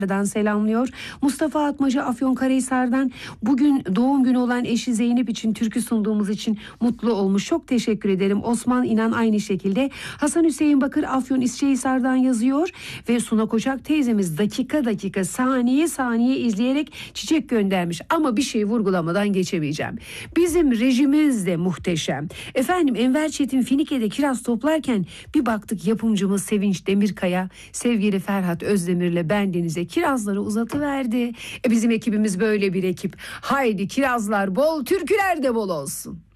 selamlıyor. Mustafa Atmaca Afyonkarahisar'dan bugün doğum günü olan eşi Zeynep için türkü sunduğumuz için mutlu olmuş. Çok teşekkür ederim. Osman İnan aynı şekilde. Hasan Hüseyin Bakır Afyon İsçehisar'dan yazıyor ve Suna Koçak teyzemiz dakika dakika saniye saniye izleyerek çiçek göndermiş. Ama bir şey vurgulamadan geçemeyeceğim. Bizim rejimiz de muhteşem. Efendim Enver Çetin Finike'de kiraz toplarken bir baktık yapımcımız Sevinç Demirkaya sevgili Ferhat Özdemir'le bendenize kirazları uzatıverdi. Bizim ekibimiz böyle bir ekip. Haydi kirazlar bol, türküler de bol olsun.